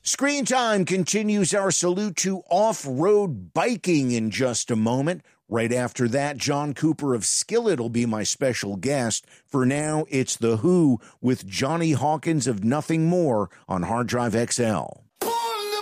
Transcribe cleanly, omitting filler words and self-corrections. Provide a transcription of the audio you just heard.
Screen Time continues our salute to off-road biking in just a moment. Right after that, John Cooper of Skillet will be my special guest. For now, it's The Who with Johnny Hawkins of Nothing More on Hard Drive XL.